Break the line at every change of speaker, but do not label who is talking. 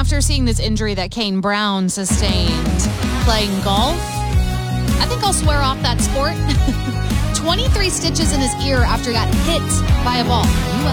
after seeing this injury that Kane Brown sustained playing golf, I think I'll swear off that sport. 23 stitches in his ear after he got hit by a ball.